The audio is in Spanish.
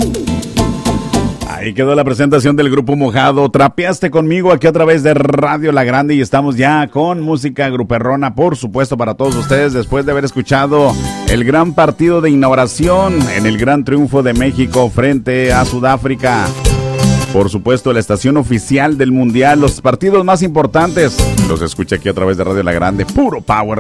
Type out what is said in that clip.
Ahí quedó la presentación del Grupo Mojado. Trapeaste conmigo aquí a través de Radio La Grande y estamos ya con música gruperrona, por supuesto, para todos ustedes, después de haber escuchado el gran partido de inauguración en el gran triunfo de México frente a Sudáfrica. Por supuesto, la estación oficial del Mundial, los partidos más importantes los escucha aquí a través de Radio La Grande. Puro power.